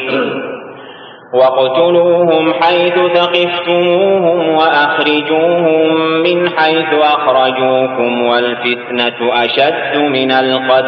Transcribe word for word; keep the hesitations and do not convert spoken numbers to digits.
واقتلوهم حيث ثقفتموهم وأخرجوهم من حيث أخرجوكم والفتنة أشد من القتل